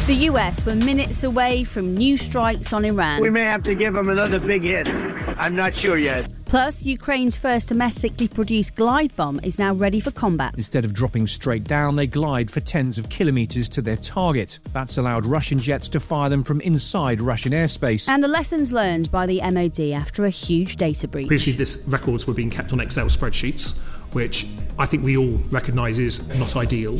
The US were minutes away from new strikes on Iran. We may have to give them another big hit. I'm not sure yet. Plus, Ukraine's first domestically produced glide bomb is now ready for combat. Instead of dropping straight down, they glide for tens of kilometres to their target. That's allowed Russian jets to fire them from inside Russian airspace. And the lessons learned by the MOD after a huge data breach. Previously, these records were being kept on Excel spreadsheets, which I think we all recognise is not ideal.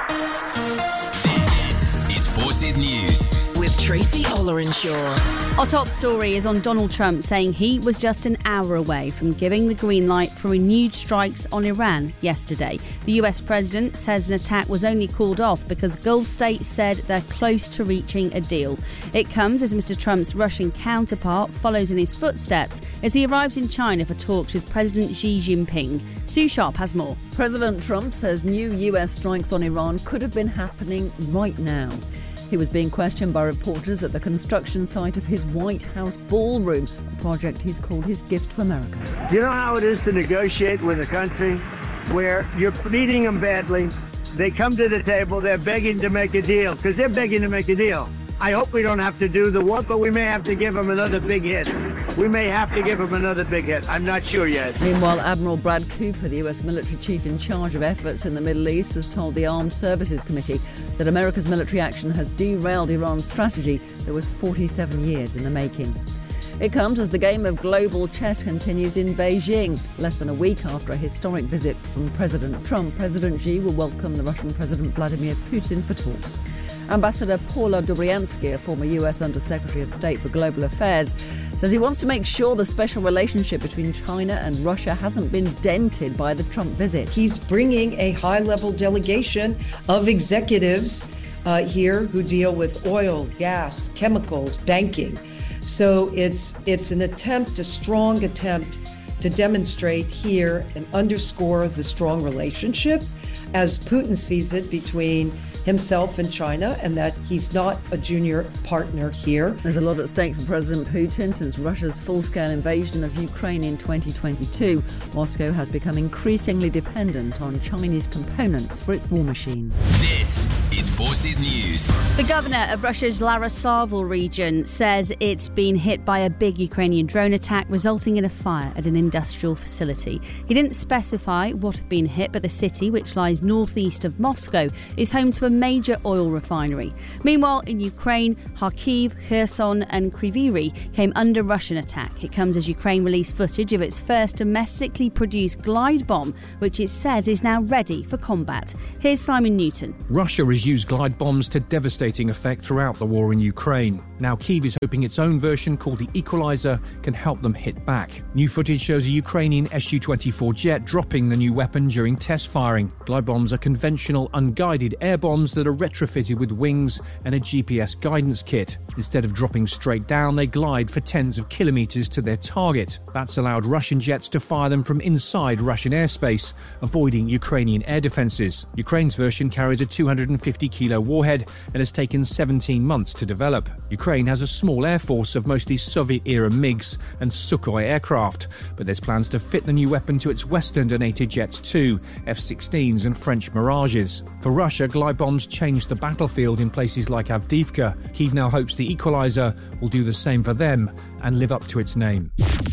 This is Forces News with Tracy Ollerenshaw. Our top story is on Donald Trump saying he was just an hour away from giving the green light for renewed strikes on Iran yesterday. The US president says an attack was only called off because Gulf states said they're close to reaching a deal. It comes as Mr. Trump's Russian counterpart follows in his footsteps as he arrives in China for talks with President Xi Jinping. Sue Sharp has more. President Trump says new US strikes on Iran could have been happening right now. He was being questioned by reporters at the construction site of his White House ballroom, a project he's called his gift to America. You know how it is to negotiate with a country where you're treating them badly? They come to the table, they're begging to make a deal, because they're begging to make a deal. I hope we don't have to do the work, but we may have to give them another big hit. We may have to give them another big hit. I'm not sure yet. Meanwhile, Admiral Brad Cooper, the US military chief in charge of efforts in the Middle East, has told the Armed Services Committee that America's military action has derailed Iran's strategy that was 47 years in the making. It comes as the game of global chess continues in Beijing. Less than a week after a historic visit from President Trump, President Xi will welcome the Russian President Vladimir Putin for talks. Ambassador Paula Dobryansky, a former US Undersecretary of State for Global Affairs, says he wants to make sure the special relationship between China and Russia hasn't been dented by the Trump visit. He's bringing a high-level delegation of executives here who deal with oil, gas, chemicals, banking. So it's an attempt, a strong attempt to demonstrate here and underscore the strong relationship as Putin sees it between himself and China, and that he's not a junior partner here. There's a lot at stake for President Putin since Russia's full-scale invasion of Ukraine in 2022. Moscow has become increasingly dependent on Chinese components for its war machine. This is Forces News. The governor of Russia's Yaroslavl region says it's been hit by a big Ukrainian drone attack resulting in a fire at an industrial facility. He didn't specify what had been hit, but the city, which lies northeast of Moscow, is home to a major oil refinery. Meanwhile, in Ukraine, Kharkiv, Kherson and Kryvyi Rih came under Russian attack. It comes as Ukraine released footage of its first domestically produced glide bomb, which it says is now ready for combat. Here's Simon Newton. Russia has used glide bombs to devastating effect throughout the war in Ukraine. Now Kyiv is hoping its own version, called the Equalizer, can help them hit back. New footage shows a Ukrainian Su-24 jet dropping the new weapon during test firing. Glide bombs are conventional, unguided air bombs that are retrofitted with wings and a GPS guidance kit. Instead of dropping straight down, they glide for tens of kilometres to their target. That's allowed Russian jets to fire them from inside Russian airspace, avoiding Ukrainian air defences. Ukraine's version carries a 250-kilo warhead and has taken 17 months to develop. Ukraine has a small air force of mostly Soviet-era MiGs and Sukhoi aircraft, but there's plans to fit the new weapon to its Western-donated jets too, F-16s and French Mirages. For Russia, glide bombs changed the battlefield in places like Avdiivka. Kyiv now hopes the Equalizer will do the same for them and live up to its name.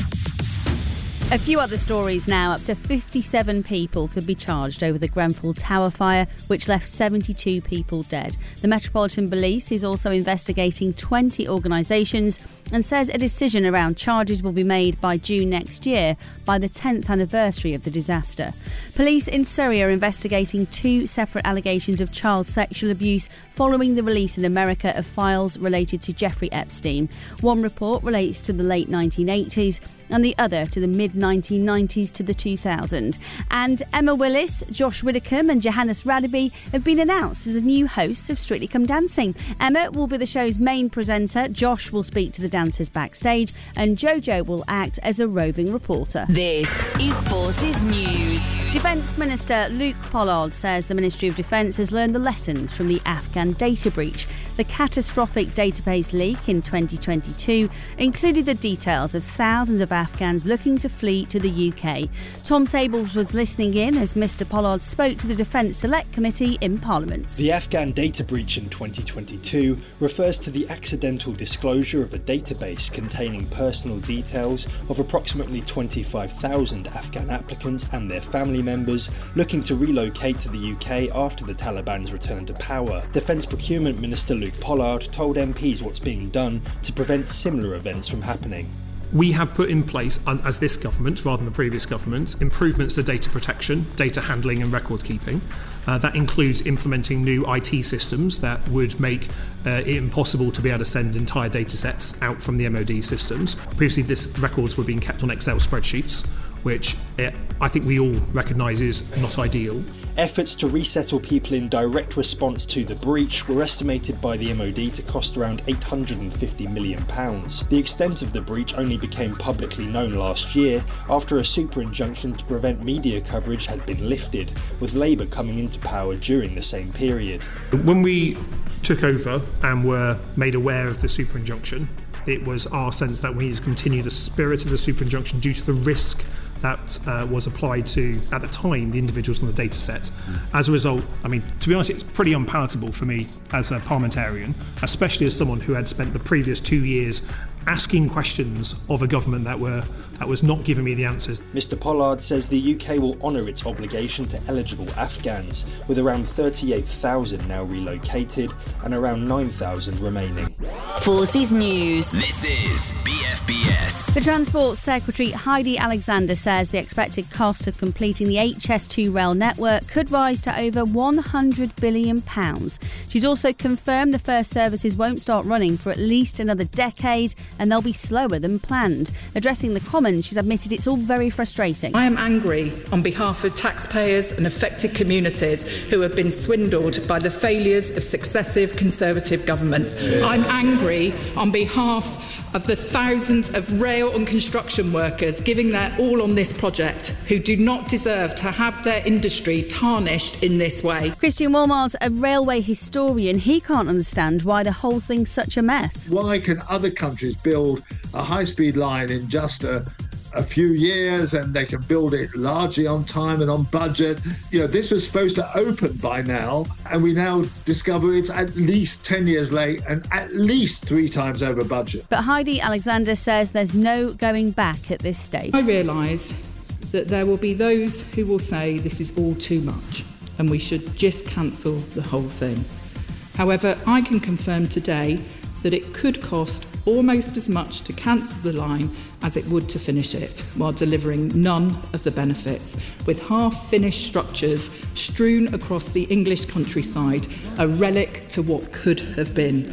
A few other stories now. Up to 57 people could be charged over the Grenfell Tower fire, which left 72 people dead. The Metropolitan Police is also investigating 20 organisations and says a decision around charges will be made by June next year, by the 10th anniversary of the disaster. Police in Surrey are investigating 2 separate allegations of child sexual abuse following the release in America of files related to Jeffrey Epstein. One report relates to the late 1980s and the other to the mid-1990s to the 2000s. And Emma Willis, Josh Widdicombe and Johannes Radeby have been announced as the new hosts of Strictly Come Dancing. Emma will be the show's main presenter, Josh will speak to the dancers backstage, and Jojo will act as a roving reporter. This is Forces News. Defence Minister Luke Pollard says the Ministry of Defence has learned the lessons from the Afghan data breach. The catastrophic database leak in 2022 included the details of thousands of Afghans looking to flee flee to the UK. Tom Sables was listening in as Mr Pollard spoke to the Defence Select Committee in Parliament. The Afghan data breach in 2022 refers to the accidental disclosure of a database containing personal details of approximately 25,000 Afghan applicants and their family members looking to relocate to the UK after the Taliban's return to power. Defence Procurement Minister Luke Pollard told MPs what's being done to prevent similar events from happening. We have put in place, as this government rather than the previous government, improvements to data protection, data handling and record keeping. That includes implementing new IT systems that would make it impossible to be able to send entire data sets out from the MOD systems. Previously, these records were being kept on Excel spreadsheets, which I think we all recognise is not ideal. Efforts to resettle people in direct response to the breach were estimated by the MOD to cost around £850 million. The extent of the breach only became publicly known last year after a super injunction to prevent media coverage had been lifted, with Labour coming into power during the same period. When we took over and were made aware of the super injunction, it was our sense that we need to continue the spirit of the super injunction due to the risk that was applied to, at the time, the individuals on the data set. As a result, I mean, to be honest, it's pretty unpalatable for me as a parliamentarian, especially as someone who had spent the previous 2 years asking questions of a government that was not giving me the answers. Mr Pollard says the UK will honour its obligation to eligible Afghans, with around 38,000 now relocated and around 9,000 remaining. Forces News. This is BFBS. The Transport Secretary Heidi Alexander says the expected cost of completing the HS2 rail network could rise to over £100 billion. She's also confirmed the first services won't start running for at least another decade, and they'll be slower than planned. Addressing the Commons, she's admitted it's all very frustrating. I am angry on behalf of taxpayers and affected communities who have been swindled by the failures of successive Conservative governments. I'm angry on behalf of the thousands of rail and construction workers giving their all on this project, who do not deserve to have their industry tarnished in this way. Christian Wolmar's a railway historian. He can't understand why the whole thing's such a mess. Why can other countries build a high-speed line in just a few years, and they can build it largely on time and on budget? You know, this was supposed to open by now, and we now discover it's at least 10 years late and at least 3 times over budget. But Heidi Alexander says there's no going back at this stage. I realise that there will be those who will say this is all too much and we should just cancel the whole thing. However, I can confirm today that it could cost almost as much to cancel the line as it would to finish it, while delivering none of the benefits, with half-finished structures strewn across the English countryside, a relic to what could have been.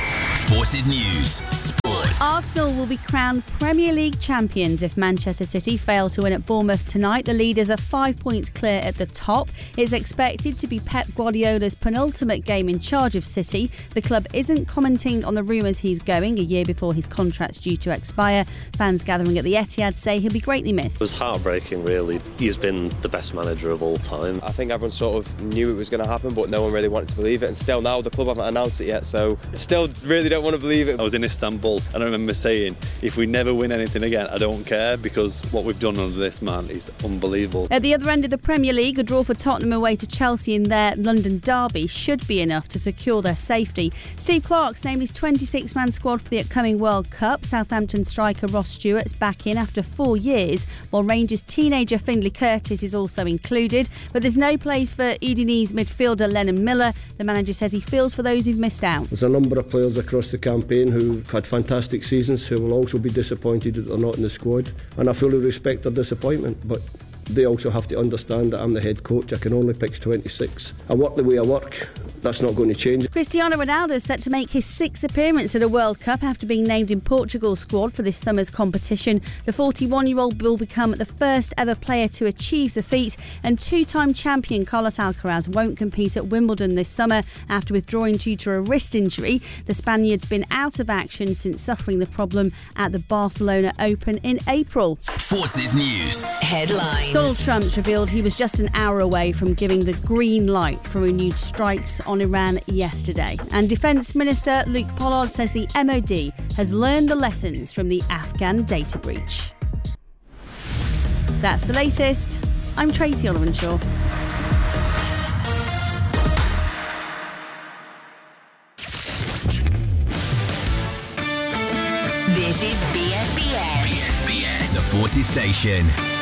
Forces News. Sports. Arsenal will be crowned Premier League champions if Manchester City fail to win at Bournemouth tonight. The leaders are 5 points clear at the top. It's expected to be Pep Guardiola's penultimate game in charge of City. The club isn't commenting on the rumours he's going a year before his contract's due to expire. Fans gathering at the Etihad say he'll be greatly missed. It was heartbreaking, really. He's been the best manager of all time. I think everyone sort of knew it was going to happen, but no one really wanted to believe it. And still now the club haven't announced it yet, so still really don't want to believe it. I was in Istanbul and I remember saying, if we never win anything again, I don't care, because what we've done under this man is unbelievable. At the other end of the Premier League, a draw for Tottenham away to Chelsea in their London derby should be enough to secure their safety. Steve Clarke's named his 26-man squad for the upcoming World Cup. Southampton striker Ross Stewart's back in after 4 years, while Rangers teenager Findlay Curtis is also included. But there's no place for Udinese midfielder Lennon Miller. The manager says he feels for those who've missed out. There's a number of players across the campaign who've had fantastic seasons who will also be disappointed that they're not in the squad, and I fully respect their disappointment, but they also have to understand that I'm the head coach. I can only pick 26. I work the way I work. That's not going to change. Cristiano Ronaldo is set to make his 6th appearance at a World Cup after being named in Portugal's squad for this summer's competition. The 41-year-old will become the first ever player to achieve the feat, and 2-time champion Carlos Alcaraz won't compete at Wimbledon this summer after withdrawing due to a wrist injury. The Spaniard's been out of action since suffering the problem at the Barcelona Open in April. Forces News. Headlines. Donald Trump's revealed he was just an hour away from giving the green light for renewed strikes on Iran yesterday. And Defence Minister Luke Pollard says the MOD has learned the lessons from the Afghan data breach. That's the latest. I'm Tracy Oliver-Shaw. This is BFBS. BFBS, the Forces Station.